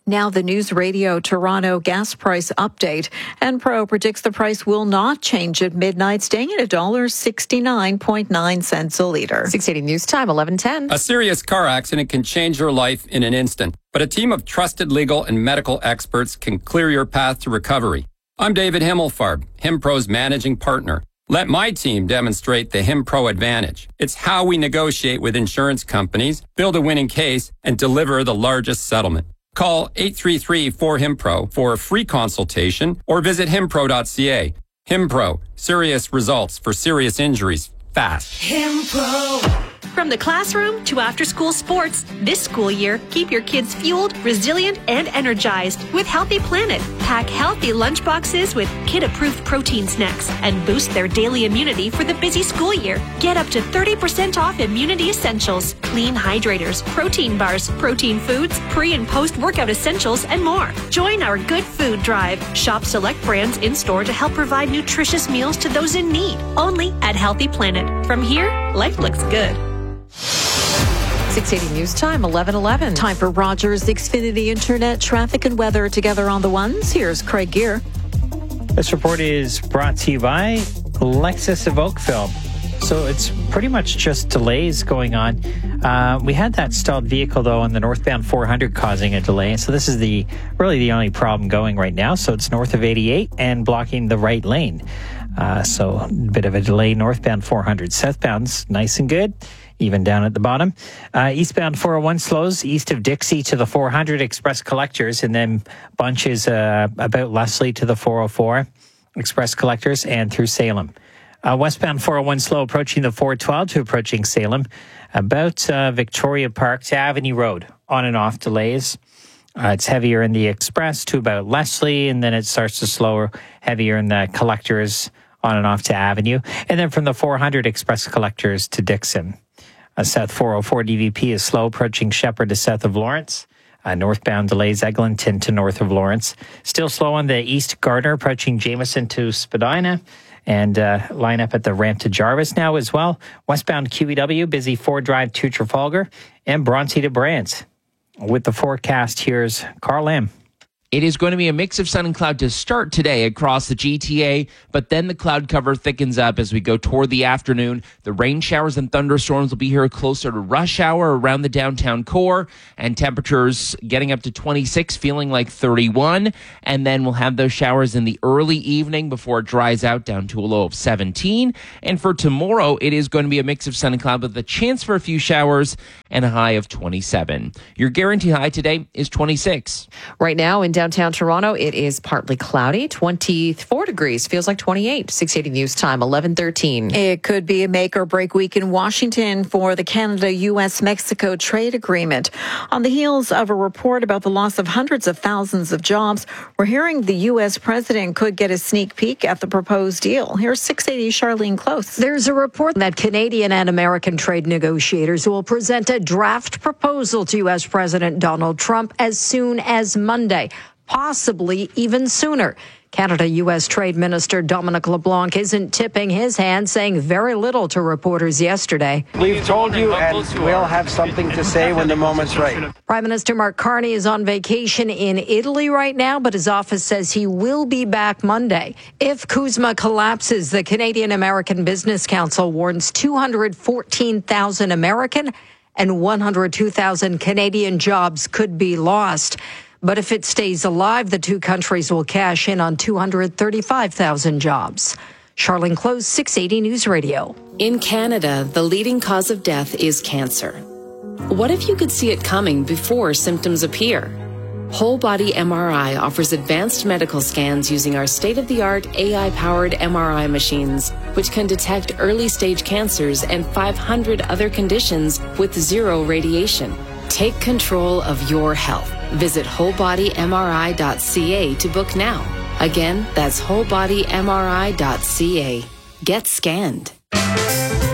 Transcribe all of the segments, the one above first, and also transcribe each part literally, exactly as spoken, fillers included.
Now the News Radio Toronto gas price update. Enpro predicts the price will not change at midnight, staying at one dollar sixty-nine point nine cents a litre. six eighty News Time, eleven ten. A serious car accident can change your life in an instant, but a team of trusted legal and medical experts can clear your path to recovery. I'm David Himmelfarb, Himpro's managing partner. Let my team demonstrate the Himpro advantage. It's how we negotiate with insurance companies, build a winning case, and deliver the largest settlement. Call eight three three, four, HIMPRO for a free consultation or visit himpro dot c a. Himpro, serious results for serious injuries fast. Himpro. From the classroom to after-school sports, this school year, keep your kids fueled, resilient, and energized with Healthy Planet. Pack healthy lunchboxes with kid-approved protein snacks and boost their daily immunity for the busy school year. Get up to thirty percent off immunity essentials, clean hydrators, protein bars, protein foods, pre- and post-workout essentials, and more. Join our Good Food Drive. Shop select brands in-store to help provide nutritious meals to those in need. Only at Healthy Planet. From here, life looks good. six eighty News Time, eleven eleven. Time for Rogers Xfinity Internet traffic and weather together on the ones. Here's Craig Gear. This report is brought to you by Lexus of Oakville. So it's pretty much just delays going on. Uh, we had that stalled vehicle, though, on the northbound four hundred causing a delay. And so this is the really the only problem going right now. So it's north of eighty-eight and blocking the right lane. Uh, so a bit of a delay northbound four hundred. Southbound's nice and good, even down at the bottom. Uh, eastbound four oh one slows east of Dixie to the four hundred Express Collectors, and then bunches uh, about Leslie to the four oh four Express Collectors and through Salem. Uh, westbound four oh one slow approaching the four twelve to approaching Salem, about uh, Victoria Park to Avenue Road, on and off delays. Uh, it's heavier in the Express to about Leslie, and then it starts to slow heavier in the Collectors on and off to Avenue, and then from the four hundred Express Collectors to Dixon. Uh, South four oh four D V P is slow approaching Shepherd to south of Lawrence. Uh, northbound delays Eglinton to north of Lawrence. Still slow on the East Gardner approaching Jameson to Spadina. And uh, line up at the ramp to Jarvis now as well. Westbound Q E W, busy Ford Drive to Trafalgar. And Bronte to Brant. With the forecast, here's Carl Lamb. It is going to be a mix of sun and cloud to start today across the G T A, but then the cloud cover thickens up as we go toward the afternoon. The rain showers and thunderstorms will be here closer to rush hour around the downtown core, and temperatures getting up to twenty-six, feeling like thirty-one. And then we'll have those showers in the early evening before it dries out down to a low of seventeen. And for tomorrow, it is going to be a mix of sun and cloud with a chance for a few showers and a high of twenty-seven. Your guarantee high today is twenty-six. Right now in downtown Toronto, it is partly cloudy, twenty-four degrees, feels like twenty-eight. six eighty News Time, eleven thirteen. It could be a make or break week in Washington for the Canada U S Mexico trade agreement. On the heels of a report about the loss of hundreds of thousands of jobs, we're hearing the U S president could get a sneak peek at the proposed deal. Here's six eighty Charlene Close. There's a report that Canadian and American trade negotiators will present a draft proposal to U S President Donald Trump as soon as Monday, possibly even sooner. Canada U S Trade Minister Dominic LeBlanc isn't tipping his hand, saying very little to reporters yesterday. We've told you, and we'll have something to say when the moment's right. Prime Minister Mark Carney is on vacation in Italy right now, but his office says he will be back Monday. If CUSMA collapses, the Canadian American Business Council warns two hundred fourteen thousand American and one hundred two thousand Canadian jobs could be lost. But if it stays alive, the two countries will cash in on two hundred thirty-five thousand jobs. Charlene Close, six eighty News Radio. In Canada, the leading cause of death is cancer. What if you could see it coming before symptoms appear? Whole Body M R I offers advanced medical scans using our state-of-the-art A I-powered M R I machines, which can detect early-stage cancers and five hundred other conditions with zero radiation. Take control of your health. Visit whole body M R I dot c a to book now. Again, that's whole body M R I dot c a. Get scanned.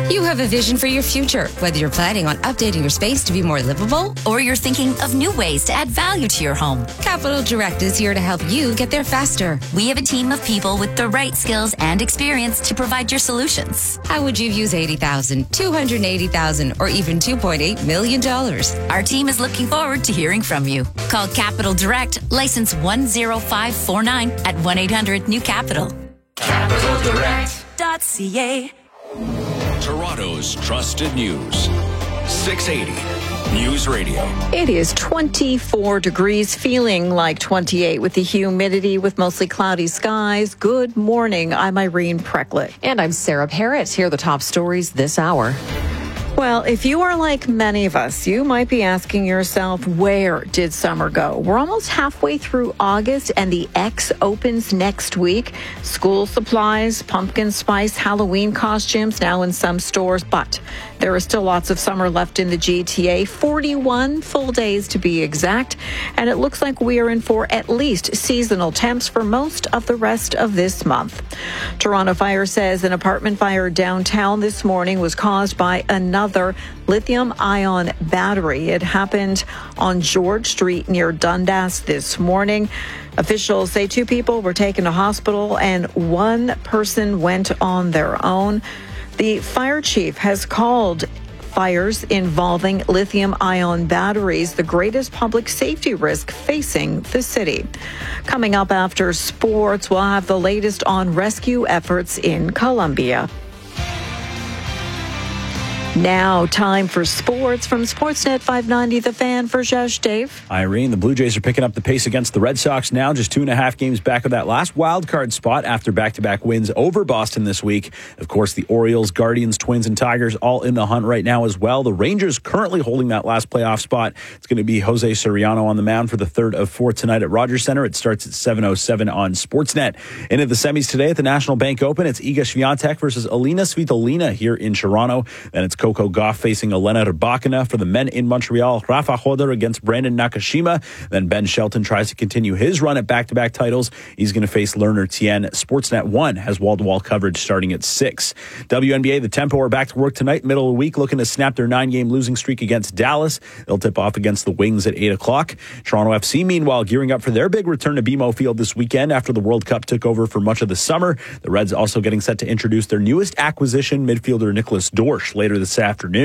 You have a vision for your future, whether you're planning on updating your space to be more livable or you're thinking of new ways to add value to your home. Capital Direct is here to help you get there faster. We have a team of people with the right skills and experience to provide your solutions. How would you use eighty thousand dollars, two hundred eighty thousand dollars, or even two point eight million dollars? Our team is looking forward to hearing from you. Call Capital Direct, license one zero five four nine at one eight hundred new capital. capital direct dot c a. Toronto's trusted news. six eighty News Radio. It is twenty-four degrees, feeling like twenty-eight with the humidity with mostly cloudy skies. Good morning. I'm Irene Precklett. And I'm Sarah Parrott. Here are the top stories this hour. Well, if you are like many of us, you might be asking yourself, where did summer go? We're almost halfway through August and the X opens next week. School supplies, pumpkin spice, Halloween costumes now in some stores, but there is still lots of summer left in the G T A, forty-one full days to be exact, and it looks like we are in for at least seasonal temps for most of the rest of this month. Toronto Fire says an apartment fire downtown this morning was caused by another Another lithium-ion battery. It happened on George Street near Dundas this morning. Officials say two people were taken to hospital and one person went on their own. The fire chief has called fires involving lithium-ion batteries the greatest public safety risk facing the city. Coming up after sports, we'll have the latest on rescue efforts in Colombia. Now, time for sports from Sportsnet five ninety, The Fan. For Josh, Dave. Irene, the Blue Jays are picking up the pace against the Red Sox now, just two and a half games back of that last wild card spot after back-to-back wins over Boston this week. Of course, the Orioles, Guardians, Twins, and Tigers all in the hunt right now as well. The Rangers currently holding that last playoff spot. It's going to be Jose Soriano on the mound for the third of four tonight at Rogers Center. It starts at seven oh seven on Sportsnet. Into the semis today at the National Bank Open, it's Iga Swiatek versus Alina Svitolina here in Toronto. Then it's Coco Gauff facing Elena Rybakina. For the men in Montreal, Rafa Hodder against Brandon Nakashima. Then Ben Shelton tries to continue his run at back-to-back titles. He's going to face Lerner Tien. Sportsnet one has wall-to-wall coverage starting at six. W N B A, the Tempo are back to work tonight, middle of the week, looking to snap their nine-game losing streak against Dallas. They'll tip off against the Wings at eight o'clock. Toronto F C, meanwhile, gearing up for their big return to B M O Field this weekend after the World Cup took over for much of the summer. The Reds also getting set to introduce their newest acquisition, midfielder Nicholas Dorsch, later this afternoon.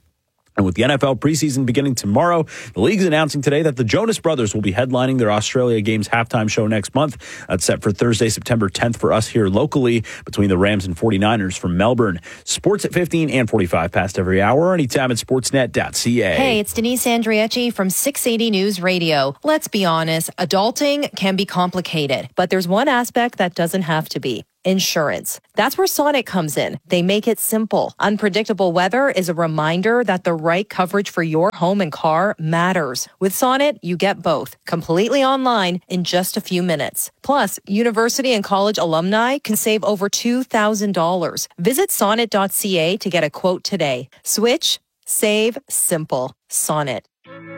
And with the N F L preseason beginning tomorrow, the league's announcing today that the Jonas Brothers will be headlining their Australia Games halftime show next month. That's set for Thursday, September tenth for us here locally between the Rams and forty-niners from Melbourne. Sports at fifteen and forty-five past every hour, anytime at sportsnet dot c a. Hey, it's Denise Andriecci from six eighty News Radio. Let's be honest, adulting can be complicated, but there's one aspect that doesn't have to be. Insurance. That's where Sonnet comes in. They make it simple. Unpredictable weather is a reminder that the right coverage for your home and car matters. With Sonnet, you get both, completely online in just a few minutes. Plus, university and college alumni can save over two thousand dollars. Visit sonnet dot c a to get a quote today. Switch, save, simple. Sonnet.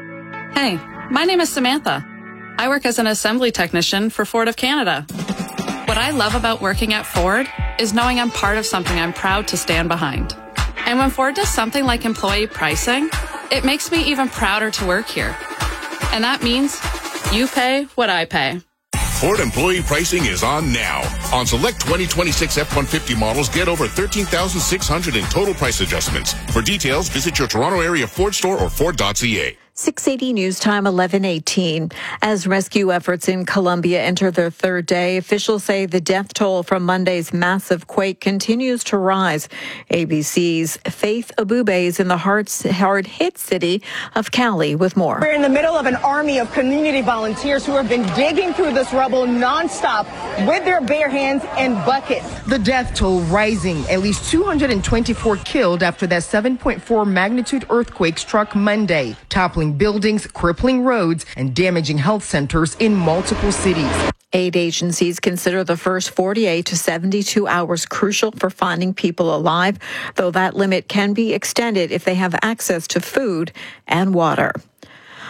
Hey, my name is Samantha. I work as an assembly technician for Ford of Canada. What I love about working at Ford is knowing I'm part of something I'm proud to stand behind. And when Ford does something like employee pricing, it makes me even prouder to work here. And that means you pay what I pay. Ford employee pricing is on now. On select twenty twenty-six F one fifty models, get over thirteen thousand six hundred dollars in total price adjustments. For details, visit your Toronto area Ford store or ford dot c a. six eighty News Time, eleven eighteen. As rescue efforts in Colombia enter their third day, officials say the death toll from Monday's massive quake continues to rise. A B C's Faith Abube is in the hard-hit city of Cali with more. We're in the middle of an army of community volunteers who have been digging through this rubble nonstop with their bare hands and buckets. The death toll rising, at least two hundred twenty-four killed after that seven point four magnitude earthquake struck Monday, toppling buildings, crippling roads, and damaging health centers in multiple cities. Aid agencies consider the first forty-eight to seventy-two hours crucial for finding people alive, though that limit can be extended if they have access to food and water.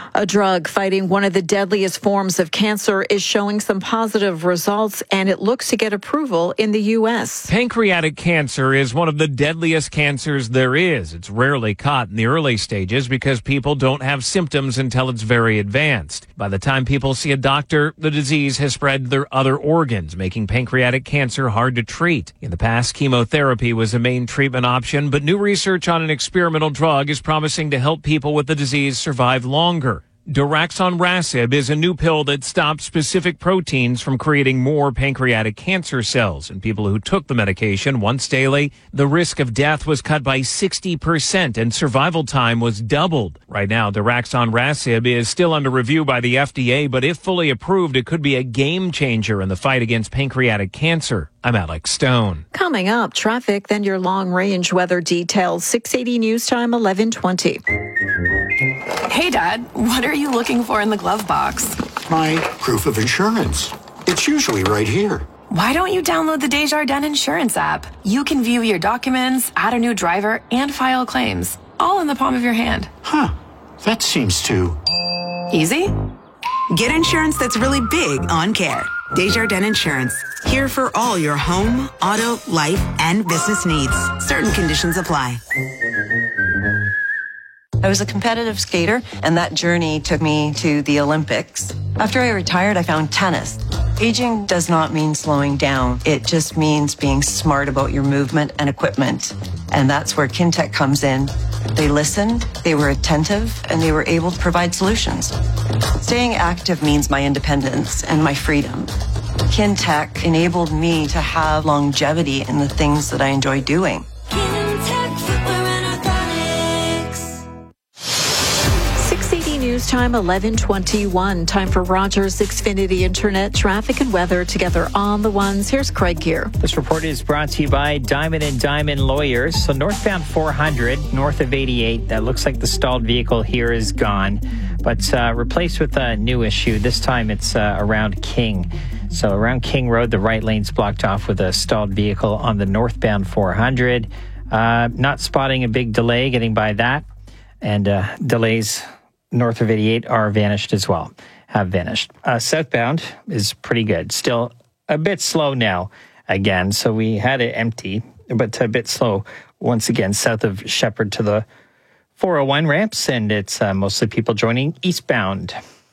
A drug fighting one of the deadliest forms of cancer is showing some positive results, and it looks to get approval in the U S. Pancreatic cancer is one of the deadliest cancers there is. It's rarely caught in the early stages because people don't have symptoms until it's very advanced. By the time people see a doctor, the disease has spread to their other organs, making pancreatic cancer hard to treat. In the past, chemotherapy was the main treatment option, but new research on an experimental drug is promising to help people with the disease survive longer. Daraxonrasib is a new pill that stops specific proteins from creating more pancreatic cancer cells. In people who took the medication once daily, the risk of death was cut by sixty percent and survival time was doubled. Right now, Daraxonrasib is still under review by the F D A, but if fully approved, it could be a game changer in the fight against pancreatic cancer. I'm Alex Stone. Coming up, traffic, then your long-range weather details. six eighty News Time, eleven twenty. Hey, Dad, what are you looking for in the glove box? My proof of insurance. It's usually right here. Why don't you download the Desjardins Insurance app? You can view your documents, add a new driver, and file claims, all in the palm of your hand. Huh, that seems too... easy? Get insurance that's really big on care. Desjardins Insurance. Here for all your home, auto, life, and business needs. Certain conditions apply. I was a competitive skater, and that journey took me to the Olympics. After I retired, I found tennis. Aging does not mean slowing down. It just means being smart about your movement and equipment. And that's where Kintec comes in. They listened, they were attentive, and they were able to provide solutions. Staying active means my independence and my freedom. Kintec enabled me to have longevity in the things that I enjoy doing. News Time, eleven twenty-one. Time for Rogers Xfinity Internet traffic and weather together on the ones. Here's Craig Gear. This report is brought to you by Diamond and Diamond Lawyers. So northbound four hundred, north of eighty-eight, that looks like the stalled vehicle here is gone, but uh, replaced with a new issue. This time it's uh, around King. So around King Road, the right lane's blocked off with a stalled vehicle on the northbound four hundred. Uh, not spotting a big delay getting by that, and uh, delays north of eighty-eight are vanished as well, have vanished. Uh, southbound is pretty good. Still a bit slow now again. So we had it empty, but a bit slow once again south of Shepherd to the four oh one ramps, and it's uh, mostly people joining eastbound.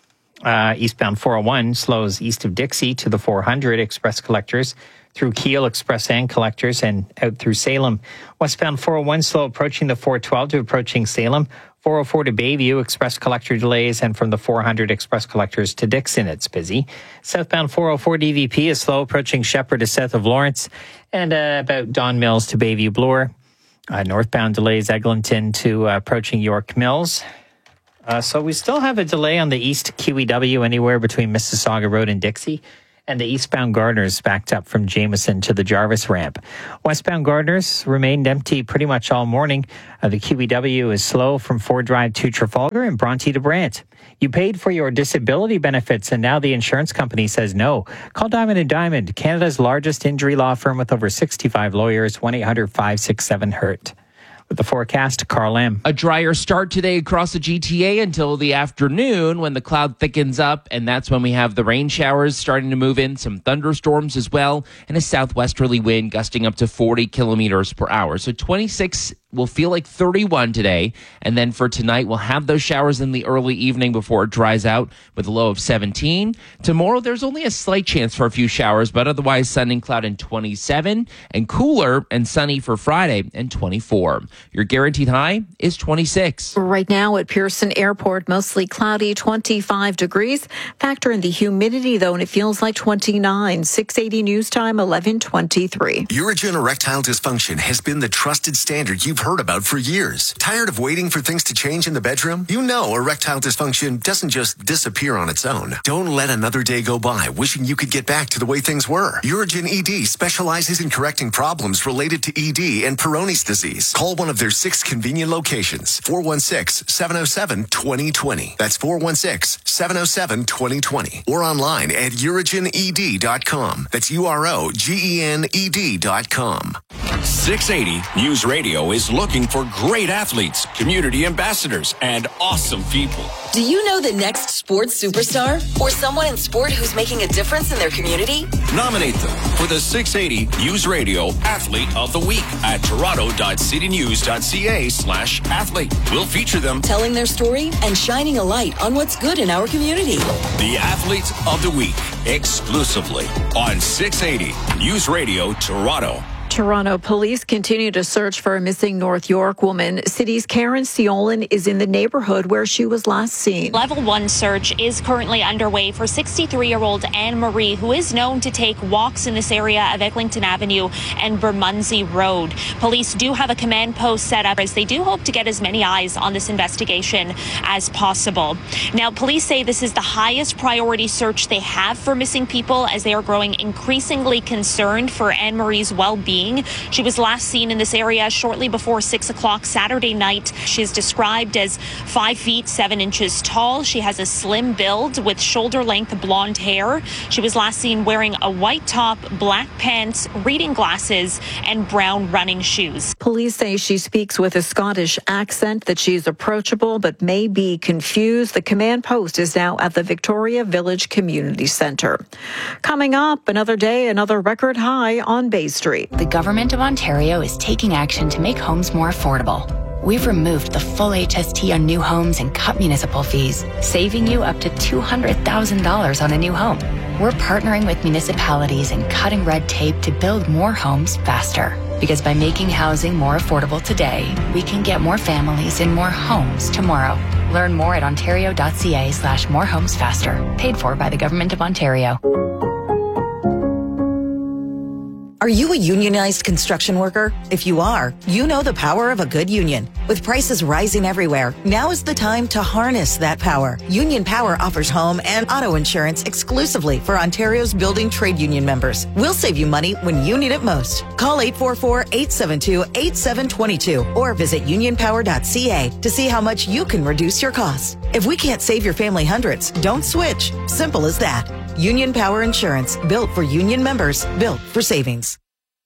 Uh, eastbound four oh one slows east of Dixie to the four hundred express collectors, through Kiel express and collectors, and out through Salem. Westbound four oh one slow approaching the four twelve to approaching Salem. four oh four to Bayview, express collector delays, and from the four hundred express collectors to Dixon, it's busy. Southbound four oh four D V P is slow approaching Shepherd to south of Lawrence, and uh, about Don Mills to Bayview Bloor. Uh, northbound delays Eglinton to uh, approaching York Mills. Uh, so we still have a delay on the east Q E W anywhere between Mississauga Road and Dixie. And the eastbound Gardners backed up from Jameson to the Jarvis ramp. Westbound Gardners remained empty pretty much all morning. Uh, the Q E W is slow from Ford Drive to Trafalgar and Bronte to Brant. You paid for your disability benefits, and now the insurance company says no. Call Diamond and Diamond, Canada's largest injury law firm with over sixty-five lawyers, one eight hundred five six seven hurt. With the forecast, Carl M. A drier start today across the G T A until the afternoon when the cloud thickens up, and that's when we have the rain showers starting to move in, some thunderstorms as well, and a southwesterly wind gusting up to forty kilometers per hour. So twenty-six will feel like thirty-one today, and then for tonight we'll have those showers in the early evening before it dries out with a low of seventeen. Tomorrow there's only a slight chance for a few showers, but otherwise sun and cloud and twenty-seven, and cooler and sunny for Friday and twenty-four. Your guaranteed high is twenty-six. Right now at Pearson Airport, mostly cloudy, twenty-five degrees. Factor in the humidity though, and it feels like twenty-nine. six eighty News Time, eleven twenty-three. Urigen Erectile Dysfunction has been the trusted standard you've heard about for years. Tired of waiting for things to change in the bedroom? You know erectile dysfunction doesn't just disappear on its own. Don't let another day go by wishing you could get back to the way things were. Urigen E D specializes in correcting problems related to E D and Peyronie's disease. Call one of their six convenient locations. four one six, seven oh seven, two oh two oh. That's four one six, seven oh seven, two oh two oh. Or online at urigen e d dot com. That's U R O G E N E D dot com. six eighty News Radio is looking for great athletes, community ambassadors, and awesome people. Do you know the next sports superstar? Or someone in sport who's making a difference in their community? Nominate them for the six eighty News Radio Athlete of the Week at toronto.citynews.ca slash athlete. We'll feature them telling their story and shining a light on what's good in our community. The Athlete of the Week, exclusively on six eighty News Radio Toronto. Toronto police continue to search for a missing North York woman. City's Karen Siolan is in the neighborhood where she was last seen. Level one search is currently underway for sixty-three-year-old Anne Marie, who is known to take walks in this area of Eglinton Avenue and Bermondsey Road. Police do have a command post set up as they do hope to get as many eyes on this investigation as possible. Now, police say this is the highest priority search they have for missing people as they are growing increasingly concerned for Anne Marie's well-being. She was last seen in this area shortly before six o'clock Saturday night. She is described as five feet seven inches tall. She has a slim build with shoulder-length blonde hair. She was last seen wearing a white top, black pants, reading glasses, and brown running shoes. Police say she speaks with a Scottish accent, that she's approachable but may be confused. The command post is now at the Victoria Village Community Centre. Coming up, another day, another record high on Bay Street. The Government of Ontario is taking action to make homes more affordable. We've removed the full H S T on new homes and cut municipal fees, saving you up to two hundred thousand dollars on a new home. We're partnering with municipalities and cutting red tape to build more homes faster. Because by making housing more affordable today, we can get more families in more homes tomorrow. Learn more at ontario.ca slash more homes faster. Paid for by the Government of Ontario. Are you a unionized construction worker? If you are, you know the power of a good union. With prices rising everywhere, now is the time to harness that power. Union Power offers home and auto insurance exclusively for Ontario's building trade union members. We'll save you money when you need it most. Call eight four four, eight seven two, eight seven two two or visit union power dot c a to see how much you can reduce your costs. If we can't save your family hundreds, don't switch. Simple as that. Union Power Insurance, built for union members, built for savings.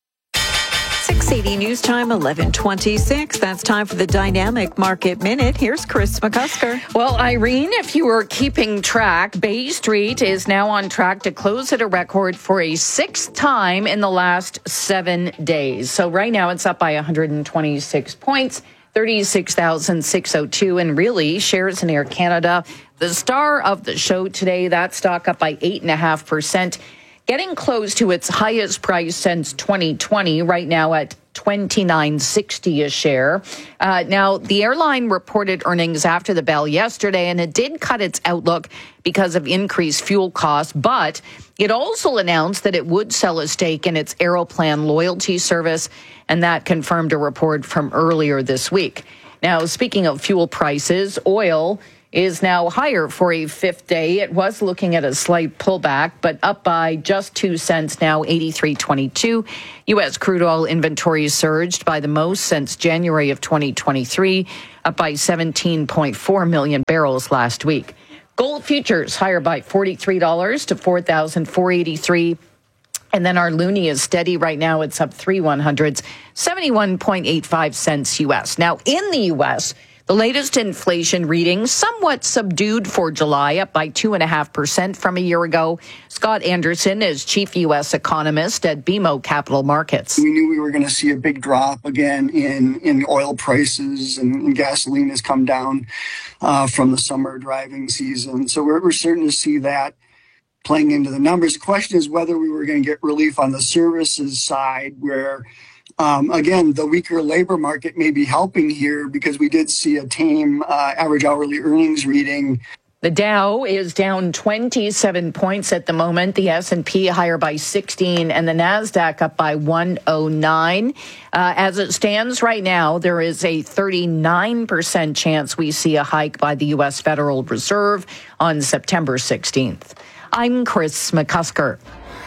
six eighty News Time, eleven twenty-six. That's time for the Dynamic Market Minute. Here's Chris McCusker. Well, Irene, if you were keeping track, Bay Street is now on track to close at a record for a sixth time in the last seven days. So right now it's up by one hundred twenty-six points, thirty-six thousand six hundred two. And really, shares in Air Canada, the star of the show today, that stock up by eight point five percent. Getting close to its highest price since twenty twenty, right now at twenty-nine sixty a share. Uh, now, the airline reported earnings after the bell yesterday, and it did cut its outlook because of increased fuel costs, but it also announced that it would sell a stake in its Aeroplan loyalty service, and that confirmed a report from earlier this week. Now, speaking of fuel prices, oil is now higher for a fifth day. It was looking at a slight pullback, but up by just two cents now, eighty-three twenty-two. U S crude oil inventories surged by the most since January of twenty twenty-three, up by seventeen point four million barrels last week. Gold futures higher by forty-three dollars to four thousand four hundred eighty-three dollars. And then our loonie is steady right now. It's up three one hundredths, seventy-one point eight five cents U S. Now, in the U S, the latest inflation reading, somewhat subdued for July, up by two point five percent from a year ago. Scott Anderson is chief U S economist at B M O Capital Markets. We knew we were going to see a big drop again in, in oil prices, and, and gasoline has come down uh, from the summer driving season. So we're, we're starting to see that playing into the numbers. The question is whether we were going to get relief on the services side, where Um, again, the weaker labor market may be helping here, because we did see a tame uh, average hourly earnings reading. The Dow is down twenty-seven points at the moment. The S and P higher by sixteen, and the NASDAQ up by one oh nine. Uh, as it stands right now, there is a thirty-nine percent chance we see a hike by the U S Federal Reserve on September sixteenth. I'm Chris McCusker.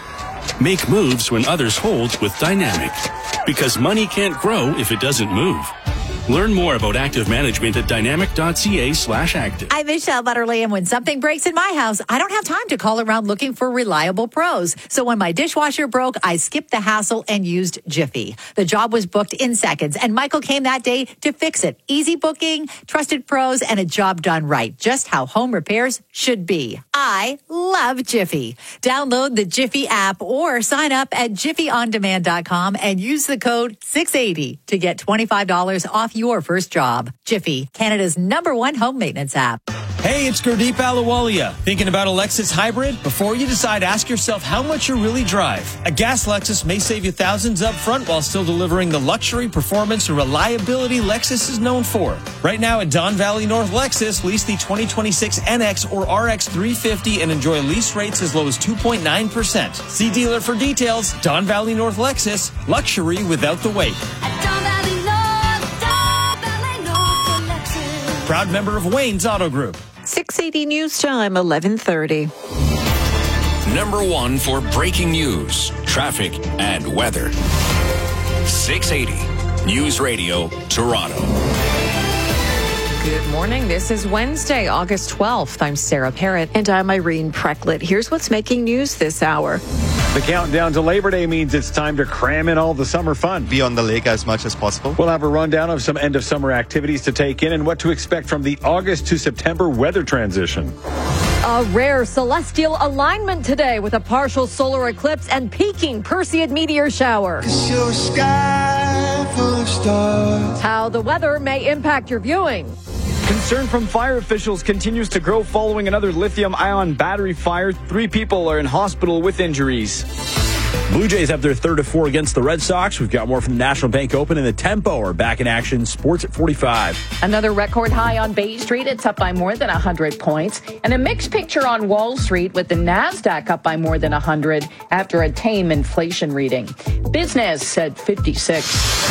Make moves when others hold with Dynamic, because money can't grow if it doesn't move. Learn more about active management at dynamic.ca slash active. I'm Michelle Butterly, and when something breaks in my house, I don't have time to call around looking for reliable pros. So when my dishwasher broke, I skipped the hassle and used Jiffy. The job was booked in seconds, and Michael came that day to fix it. Easy booking, trusted pros, and a job done right. Just how home repairs should be. I love Jiffy. Download the Jiffy app or sign up at jiffy on demand dot com and use the code six eighty to get twenty-five dollars off your first job. Jiffy, Canada's number one home maintenance app. Hey, it's Gurdeep Ahluwalia. Thinking about a Lexus hybrid? Before you decide, ask yourself how much you really drive. A gas Lexus may save you thousands up front while still delivering the luxury, performance, and reliability Lexus is known for. Right now at Don Valley North Lexus, lease the twenty twenty-six N X or R X three fifty and enjoy lease rates as low as two point nine percent. See dealer for details. Don Valley North Lexus, luxury without the wait. Proud member of Wayne's Auto Group. six eighty News Time, eleven thirty. Number one for breaking news, traffic, and weather. six eighty News Radio, Toronto. Good morning. This is Wednesday, August twelfth. I'm Sarah Parrott. And I'm Irene Precklett. Here's what's making news this hour. The countdown to Labor Day means it's time to cram in all the summer fun. Be on the lake as much as possible. We'll have a rundown of some end-of-summer activities to take in and what to expect from the August to September weather transition. A rare celestial alignment today with a partial solar eclipse and peaking Perseid meteor shower. Sky full of stars. How the weather may impact your viewing. Concern from fire officials continues to grow following another lithium-ion battery fire. Three people are in hospital with injuries. Blue Jays have their third of four against the Red Sox. We've got more from the National Bank Open, and the Tempo are back in action. Sports at forty-five. Another record high on Bay Street. It's up by more than one hundred points. And a mixed picture on Wall Street with the NASDAQ up by more than one hundred after a tame inflation reading. Business at fifty-six.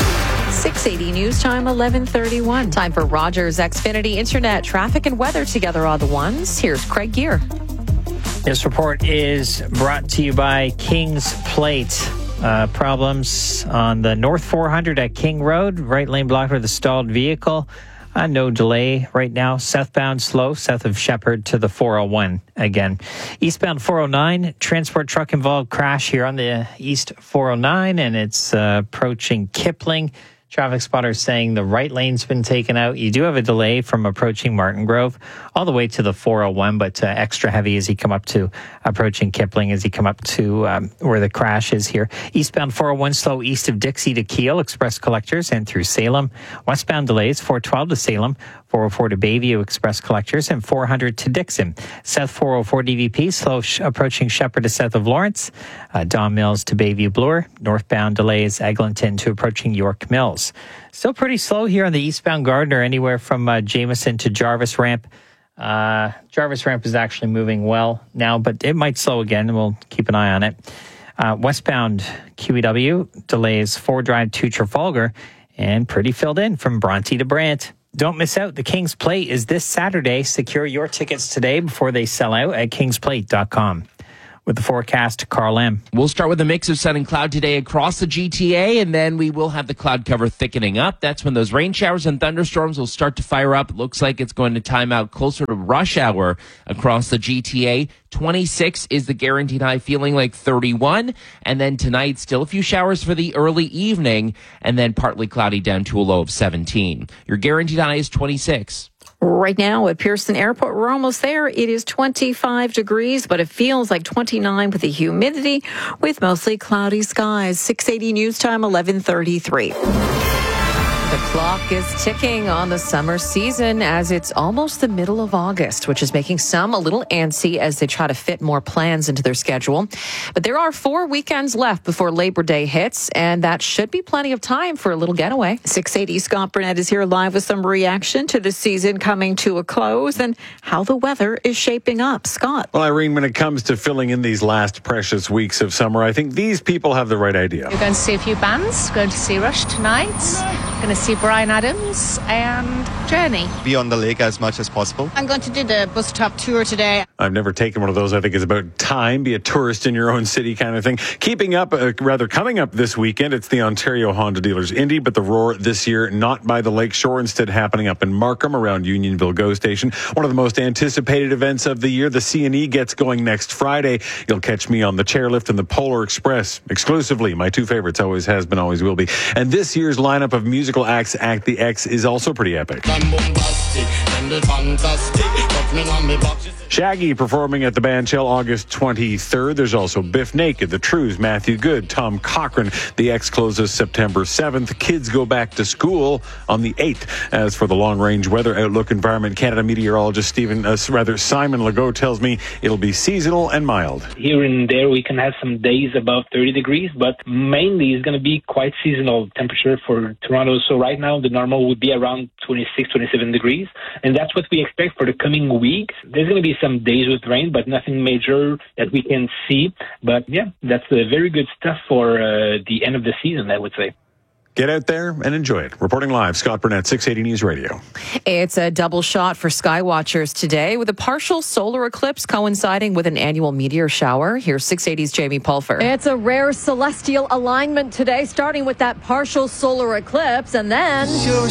six eighty News Time, eleven thirty-one. Time for Rogers Xfinity Internet traffic and weather together all the ones. Here's Craig Gear. This report is brought to you by Kings Plate. Uh, problems on the North four hundred at King Road. Right lane blocked with a stalled vehicle. Uh, no delay right now. Southbound slow, south of Shepherd to the four oh one again. Eastbound four oh nine, transport truck involved crash here on the East four oh nine, and it's uh, approaching Kipling. Traffic spotters saying the right lane's been taken out. You do have a delay from approaching Martin Grove all the way to the four oh one, but uh, extra heavy as you come up to approaching Kipling, as you come up to um, where the crash is here. Eastbound four oh one slow east of Dixie to Kiel, Express Collectors, and through Salem. Westbound delays, four twelve to Salem, four oh four to Bayview, Express Collectors, and four hundred to Dixon. South four oh four D V P, slow sh- approaching Shepherd to south of Lawrence. Uh, Don Mills to Bayview Bloor. Northbound delays, Eglinton to approaching York Mills. Still pretty slow here on the eastbound Gardiner, anywhere from uh, Jameson to Jarvis Ramp. Uh, Jarvis Ramp is actually moving well now, but it might slow again, and we'll keep an eye on it. Uh, westbound Q E W delays four Drive to Trafalgar, and pretty filled in from Bronte to Brant. Don't miss out. The King's Plate is this Saturday. Secure your tickets today before they sell out at kings plate dot com. With the forecast, Carl M. We'll start with a mix of sun and cloud today across the G T A, and then we will have the cloud cover thickening up. That's when those rain showers and thunderstorms will start to fire up. It looks like it's going to time out closer to rush hour across the G T A. twenty-six is the guaranteed high, feeling like thirty-one. And then tonight, still a few showers for the early evening, and then partly cloudy down to a low of seventeen. Your guaranteed high is twenty-six. Right now at Pearson Airport, we're almost there. It is twenty-five degrees, but it feels like twenty-nine with the humidity, with mostly cloudy skies. six eighty News Time, eleven thirty-three. The clock is ticking on the summer season as it's almost the middle of August, which is making some a little antsy as they try to fit more plans into their schedule. But there are four weekends left before Labor Day hits, and that should be plenty of time for a little getaway. six eighty Scott Burnett is here live with some reaction to the season coming to a close and how the weather is shaping up. Scott. Well, Irene, when it comes to filling in these last precious weeks of summer, I think these people have the right idea. You're going to see a few bands, going to see Rush tonight. Going to see Bryan Adams and Journey. Be on the lake as much as possible. I'm going to do the bus top tour today. I've never taken one of those. I think it's about time. Be a tourist in your own city kind of thing. Keeping up, uh, rather coming up this weekend, it's the Ontario Honda Dealers Indy, but the Roar this year not by the lake shore, instead happening up in Markham around Unionville GO Station. One of the most anticipated events of the year. The C and E gets going next Friday. You'll catch me on the Chairlift and the Polar Express exclusively. My two favorites, always has been, always will be. And this year's lineup of musical acts at the X is also pretty epic. Shaggy performing at the Bandshell August twenty-third. There's also Biff Naked, The Trues, Matthew Good, Tom Cochrane. The X closes September seventh. Kids go back to school on the eighth. As for the long-range weather outlook, Environment Canada meteorologist Stephen, uh, rather Simon Legault tells me it'll be seasonal and mild. Here and there we can have some days above thirty degrees, but mainly it's going to be quite seasonal temperature for Toronto. So right now the normal would be around twenty-six, twenty-seven degrees, and that's what we expect for the coming weeks. There's going to be some days with rain, but nothing major that we can see. But yeah, that's uh, very good stuff for uh, the end of the season, I would say. Get out there and enjoy it. Reporting live, Scott Burnett, six eighty News Radio. It's a double shot for skywatchers today with a partial solar eclipse coinciding with an annual meteor shower. Here's six eighty's Jamie Pulfer. It's a rare celestial alignment today, starting with that partial solar eclipse and then your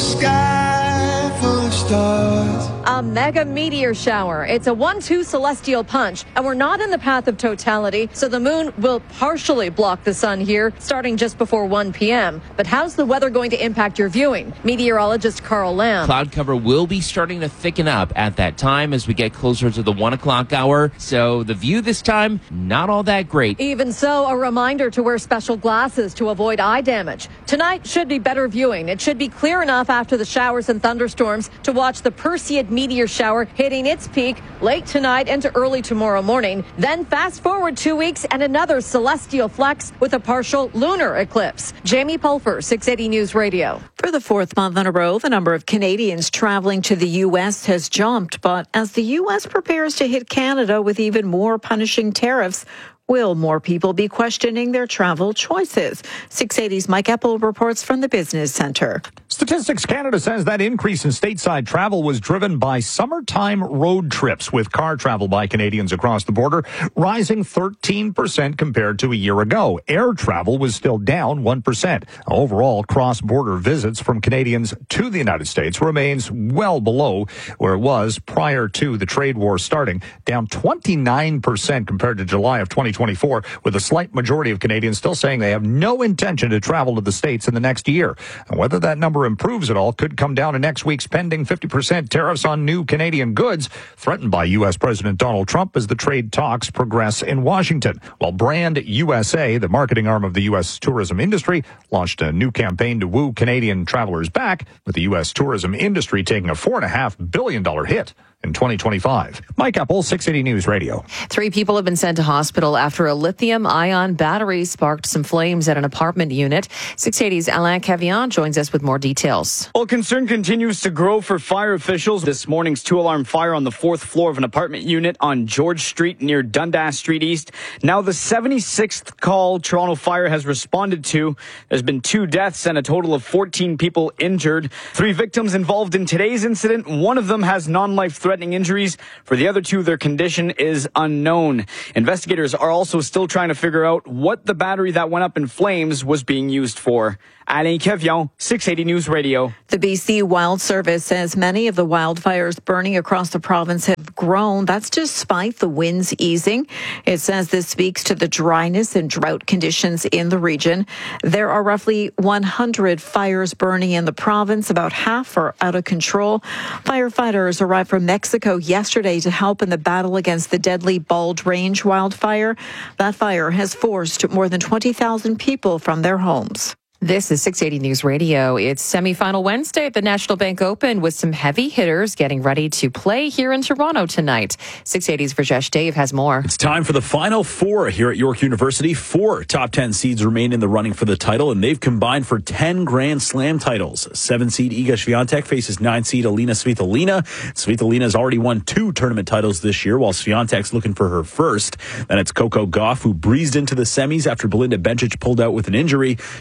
sky full of stars. A mega meteor shower. It's a one two celestial punch, and we're not in the path of totality, so the moon will partially block the sun here starting just before one p.m. But how's the weather going to impact your viewing? Meteorologist Carl Lamb. Cloud cover will be starting to thicken up at that time as we get closer to the one o'clock hour. So the view this time, not all that great. Even so, a reminder to wear special glasses to avoid eye damage. Tonight should be better viewing. It should be clear enough after the showers and thunderstorms to watch the Perseid meteor shower hitting its peak late tonight into early tomorrow morning. Then fast forward two weeks and another celestial flex with a partial lunar eclipse. Jamie Pulfer, six eighty News Radio. For the fourth month in a row, the number of Canadians traveling to the U S has jumped. But as the U S prepares to hit Canada with even more punishing tariffs, will more people be questioning their travel choices? six eighty's Mike Epple reports from the Business Centre. Statistics Canada says that increase in stateside travel was driven by summertime road trips, with car travel by Canadians across the border rising thirteen percent compared to a year ago. Air travel was still down one percent. Overall, cross-border visits from Canadians to the United States remains well below where it was prior to the trade war starting, down twenty-nine percent compared to July of twenty twenty-four, with a slight majority of Canadians still saying they have no intention to travel to the States in the next year. And whether that number improves at all could come down to next week's pending fifty percent tariffs on new Canadian goods threatened by U S President Donald Trump as the trade talks progress in Washington. While Brand U S A, the marketing arm of the U S tourism industry, launched a new campaign to woo Canadian travelers back, with the U S tourism industry taking a four point five billion dollars hit in twenty twenty-five. Mike Epple, six eighty News Radio. Three people have been sent to hospital after a lithium-ion battery sparked some flames at an apartment unit. six eighty's Alain Cavian joins us with more details. Well, concern continues to grow for fire officials. This morning's two-alarm fire on the fourth floor of an apartment unit on George Street near Dundas Street East. Now the seventy-sixth call Toronto Fire has responded to. There's been two deaths and a total of fourteen people injured. Three victims involved in today's incident. One of them has non-life threatening injuries. For the other two, their condition is unknown. Investigators are also still trying to figure out what the battery that went up in flames was being used for. Alain Cavian, six eighty News Radio. The B C Wild Service says many of the wildfires burning across the province have grown. That's despite the winds easing. It says this speaks to the dryness and drought conditions in the region. There are roughly one hundred fires burning in the province. About half are out of control. Firefighters arrived from Mexico yesterday to help in the battle against the deadly Bald Range wildfire. That fire has forced more than twenty thousand people from their homes. This is six eighty News Radio. It's semifinal Wednesday at the National Bank Open with some heavy hitters getting ready to play here in Toronto tonight. six eighty's Rajesh Dave has more. It's time for the Final Four here at York University. Four top ten seeds remain in the running for the title, and they've combined for ten Grand Slam titles. Seven seed Iga Swiatek faces nine seed Alina Svitolina. Svitolina has already won two tournament titles this year, while Swiatek's looking for her first. Then it's Coco Gauff, who breezed into the semis after Belinda Bencic pulled out with an injury. She's facing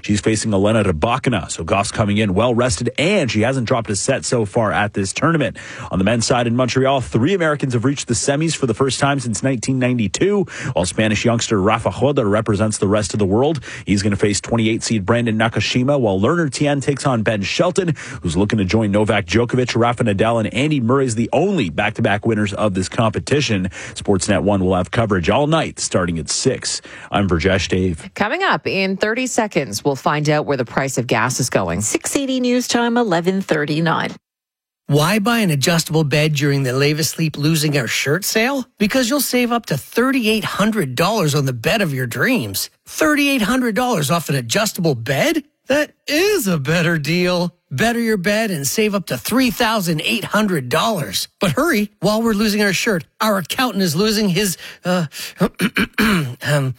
facing Elena Rybakina. So Goff's coming in well rested, and she hasn't dropped a set so far at this tournament. On the men's side in Montreal, three Americans have reached the semis for the first time since nineteen ninety-two, while Spanish youngster Rafa Joda represents the rest of the world. He's going to face twenty-eight seed Brandon Nakashima, while Lerner Tien takes on Ben Shelton, who's looking to join Novak Djokovic. Rafa Nadal and Andy Murray is the only back-to-back winners of this competition. Sportsnet one will have coverage all night starting at six. I'm Burjesh Dave. Coming up in thirty seconds, we'll find out where the price of gas is going. six eighty News Time, eleven thirty-nine. Why buy an adjustable bed during the Leva Sleep Losing Our Shirt sale? Because you'll save up to three thousand eight hundred dollars on the bed of your dreams. three thousand eight hundred dollars off an adjustable bed? That is a better deal. Better your bed and save up to three thousand eight hundred dollars. But hurry, while we're losing our shirt, our accountant is losing his, uh, um,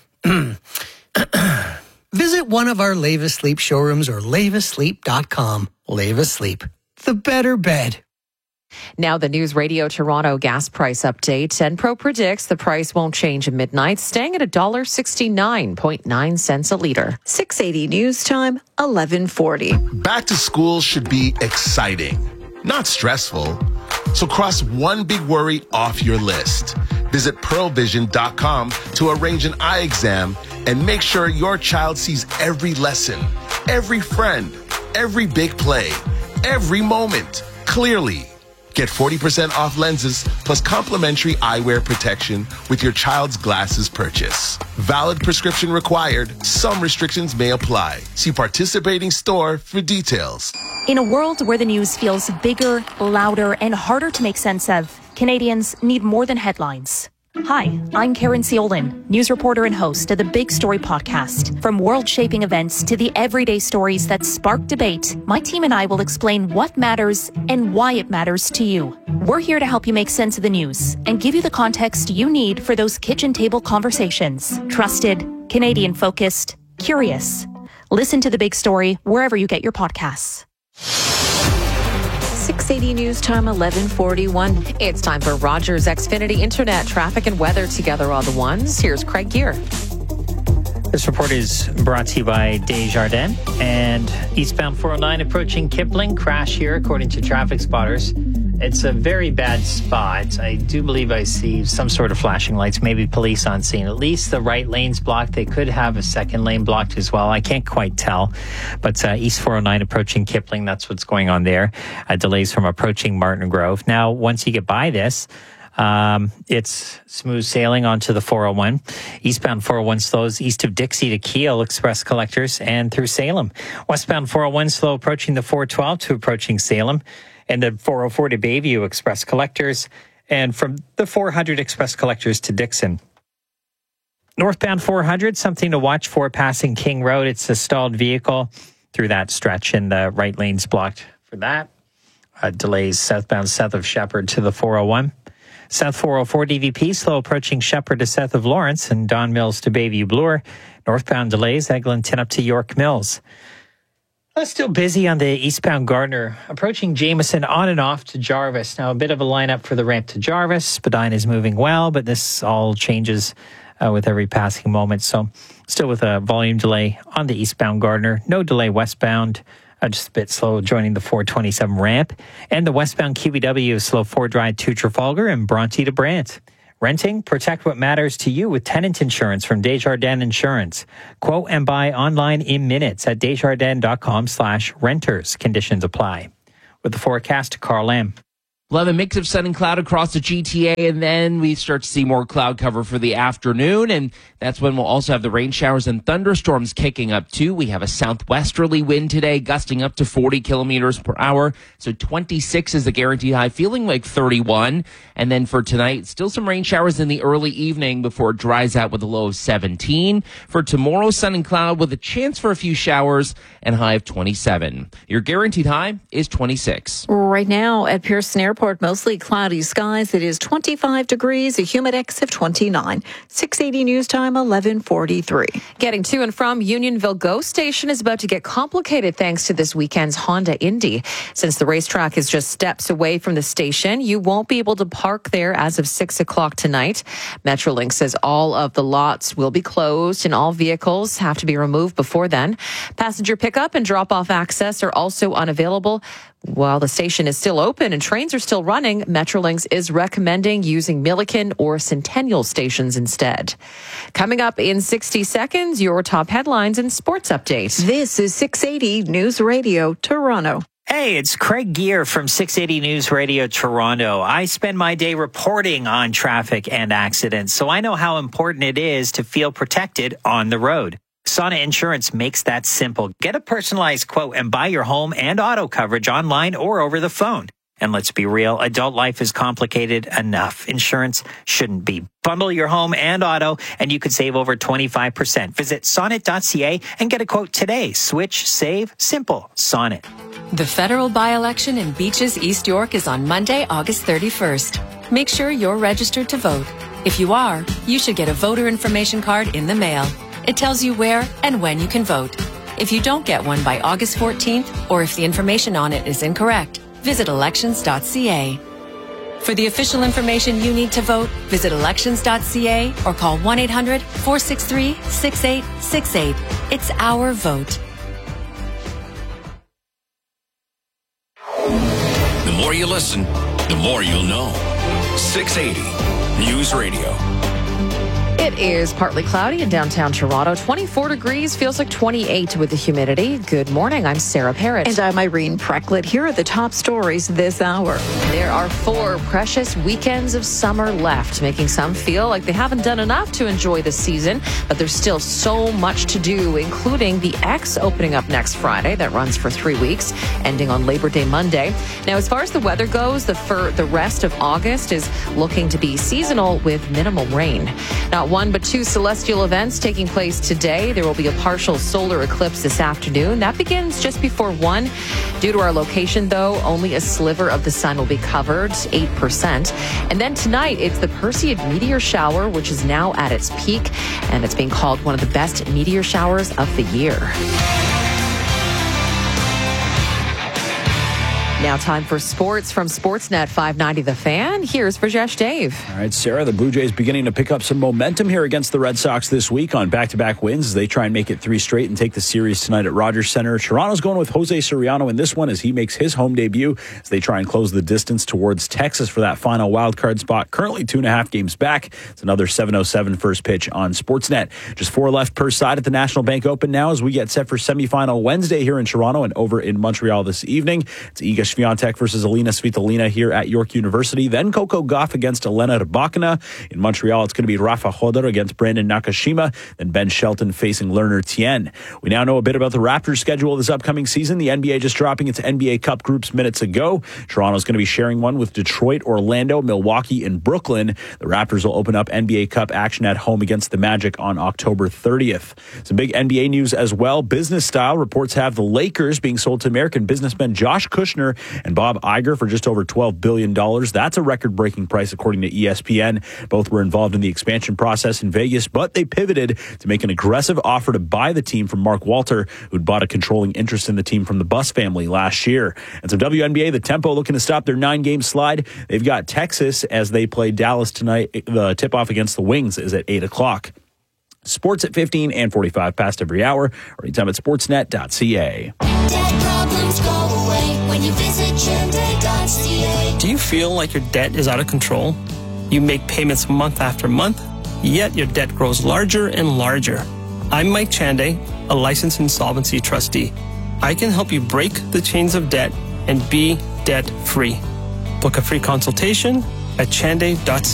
visit one of our Leva Sleep showrooms or leva sleep dot com. Leva Sleep, the better bed. Now the News Radio Toronto gas price update. Enpro predicts the price won't change at midnight, staying at one dollar sixty-nine point nine cents a litre. six eighty News Time, eleven forty. Back to school should be exciting, not stressful. So cross one big worry off your list. Visit pearl vision dot com to arrange an eye exam and make sure your child sees every lesson, every friend, every big play, every moment clearly. Get forty percent off lenses plus complimentary eyewear protection with your child's glasses purchase. Valid prescription required. Some restrictions may apply. See participating store for details. In a world where the news feels bigger, louder, and harder to make sense of, Canadians need more than headlines. Hi, I'm Karen Ciolin, news reporter and host of the Big Story podcast. From world-shaping events to the everyday stories that spark debate, my team and I will explain what matters and why it matters to you. We're here to help you make sense of the news and give you the context you need for those kitchen table conversations. Trusted, Canadian-focused, curious. Listen to The Big Story wherever you get your podcasts. six eighty News Time, eleven forty-one. It's time for Rogers Xfinity Internet traffic and weather together on the ones. Here's Craig Gear. This report is brought to you by Desjardins and eastbound four oh nine approaching Kipling. Crash here, according to traffic spotters. It's a very bad spot. I do believe I see some sort of flashing lights, maybe police on scene. At least the right lane's blocked. They could have a second lane blocked as well. I can't quite tell. But uh, East four oh nine approaching Kipling, that's what's going on there. Uh, delays from approaching Martin Grove. Now, once you get by this, Um, it's smooth sailing onto the four oh one. Eastbound four oh one slows east of Dixie to Kiel Express Collectors and through Salem. Westbound four oh one slow approaching the four twelve to approaching Salem, and then four oh four to Bayview Express Collectors, and from the four hundred Express Collectors to Dixon. Northbound four hundred, something to watch for passing King Road. It's a stalled vehicle through that stretch, and the right lane's blocked for that. Uh, delays southbound south of Shepherd to the four oh one. South four oh four D V P, slow approaching Shepherd to south of Lawrence, and Don Mills to Bayview Bloor. Northbound delays, Eglinton up to York Mills. Uh, still busy on the eastbound Gardner, approaching Jameson on and off to Jarvis. Now, a bit of a lineup for the ramp to Jarvis. Spadina is moving well, but this all changes uh, with every passing moment. So, still with a volume delay on the eastbound Gardner. No delay westbound. Uh, just a bit slow joining the four twenty-seven ramp. And the westbound Q B W slow Ford Drive to Trafalgar and Bronte to Brant. Renting, protect what matters to you with tenant insurance from Desjardins Insurance. Quote and buy online in minutes at desjardins.com slash renters. Conditions apply. With the forecast, Carl Lamb. We'll have a mix of sun and cloud across the G T A, and then we start to see more cloud cover for the afternoon, and that's when we'll also have the rain showers and thunderstorms kicking up too. We have a southwesterly wind today, gusting up to forty kilometers per hour, so twenty-six is the guaranteed high, feeling like thirty-one. And then for tonight, still some rain showers in the early evening before it dries out with a low of seventeen. For tomorrow, sun and cloud with a chance for a few showers and high of twenty-seven. Your guaranteed high is twenty-six. Right now at Pearson Airport, airport, mostly cloudy skies. It is twenty-five degrees, a humid X of twenty-nine. six eighty News Time, eleven forty-three. Getting to and from Unionville GO Station is about to get complicated thanks to this weekend's Honda Indy. Since the racetrack is just steps away from the station, you won't be able to park there as of six o'clock tonight. Metrolink says all of the lots will be closed and all vehicles have to be removed before then. Passenger pickup and drop-off access are also unavailable. While the station is still open and trains are still running, Metrolinx is recommending using Milliken or Centennial stations instead. Coming up in sixty seconds, your top headlines and sports update. This is six eighty News Radio, Toronto. Hey, it's Craig Gear from six eighty News Radio Toronto. I spend my day reporting on traffic and accidents, so I know how important it is to feel protected on the road. Sonnet Insurance makes that simple. Get a personalized quote and buy your home and auto coverage online or over the phone. And let's be real, adult life is complicated enough. Insurance shouldn't be. Bundle your home and auto, and you could save over twenty-five percent. Visit sonnet dot c a and get a quote today. Switch, save, simple. Sonnet. The federal by-election in Beaches, East York is on Monday, August thirty-first. Make sure you're registered to vote. If you are, you should get a voter information card in the mail. It tells you where and when you can vote. If you don't get one by August fourteenth, or if the information on it is incorrect, visit elections dot c a. For the official information you need to vote, visit elections dot c a or call one eight hundred, four six three, six eight six eight. It's our vote. The more you listen, the more you'll know. six eighty News Radio. It is partly cloudy in downtown Toronto. twenty-four degrees, feels like twenty-eight with the humidity. Good morning. I'm Sarah Parrott. And I'm Irene Precklett. Here are the top stories this hour. There are four precious weekends of summer left, making some feel like they haven't done enough to enjoy the season. But there's still so much to do, including the X opening up next Friday. That runs for three weeks, ending on Labor Day Monday. Now, as far as the weather goes, the, for the rest of August is looking to be seasonal with minimal rain. Not one but two celestial events taking place today. There will be a partial solar eclipse this afternoon. That begins just before one. Due to our location, though, only a sliver of the sun will be covered, eight percent. And then tonight, it's the Perseid meteor shower, which is now at its peak, and it's being called one of the best meteor showers of the year. Now time for sports from Sportsnet five ninety The Fan. Here's Rajesh Dave. All right, Sarah, the Blue Jays beginning to pick up some momentum here against the Red Sox this week on back-to-back wins as they try and make it three straight and take the series tonight at Rogers Center. Toronto's going with Jose Soriano in this one as he makes his home debut as they try and close the distance towards Texas for that final wildcard spot. Currently two and a half games back. It's another seven oh seven first pitch on Sportsnet. Just four left per side at the National Bank Open now as we get set for semifinal Wednesday here in Toronto and over in Montreal this evening. It's Iga Swiatek versus Alina Svitolina here at York University. Then Coco Gauff against Elena Rybakina. In Montreal, it's going to be Rafa Hodor against Brandon Nakashima. Then Ben Shelton facing Lerner Tien. We now know a bit about the Raptors' schedule this upcoming season. The N B A just dropping its N B A Cup groups minutes ago. Toronto's going to be sharing one with Detroit, Orlando, Milwaukee, and Brooklyn. The Raptors will open up N B A Cup action at home against the Magic on October thirtieth. Some big N B A news as well. Business style reports have the Lakers being sold to American businessmen Josh Kushner and Bob Iger for just over twelve billion dollars. That's a record-breaking price according to E S P N. Both were involved in the expansion process in Vegas, but they pivoted to make an aggressive offer to buy the team from Mark Walter, who'd bought a controlling interest in the team from the Buss family last year. And some W N B A, the Tempo looking to stop their nine-game slide. They've got Texas as they play Dallas tonight. The tip-off against the Wings is at eight o'clock. Sports at fifteen and forty-five past every hour, or anytime at sportsnet dot c a. Debt problems go away when you visit Chande dot c a. Do you feel like your debt is out of control? You make payments month after month, yet your debt grows larger and larger. I'm Mike Chande, a licensed insolvency trustee. I can help you break the chains of debt and be debt-free. Book a free consultation at chande dot c a.